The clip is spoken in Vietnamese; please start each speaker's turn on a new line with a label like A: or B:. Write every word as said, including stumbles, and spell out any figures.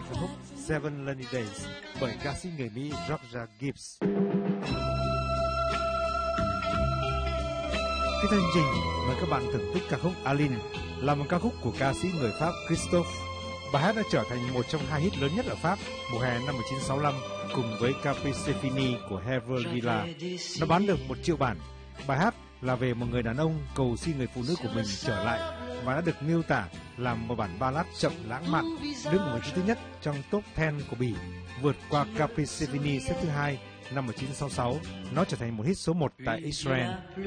A: ca khúc Seven Rainy Days bởi ca sĩ người Mỹ Georgia Gibbs. Tiếp theo chương trình, mời các bạn thưởng thức ca khúc Aline, là một ca khúc của ca sĩ người Pháp Christophe. Bài hát đã trở thành một trong hai hit lớn nhất ở Pháp mùa hè năm một nghìn chín trăm sáu mươi lăm cùng với Capricorni của Herbert Villa. Nó bán được một triệu bản. Bài hát là về một người đàn ông cầu xin người phụ nữ của mình trở lại và đã được miêu tả làm một bản ballad chậm lãng mạn, đứng ở vị trí thứ nhất trong top mười của Bỉ, vượt qua Capricorni xếp thứ hai năm một nghìn chín trăm sáu mươi sáu. Nó trở thành một hit số một tại Israel.